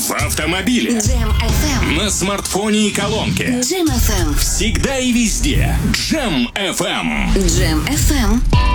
В автомобиле. Джем FM. На смартфоне и колонке. Джем FM. Всегда и везде. Джем FM. Джем FM.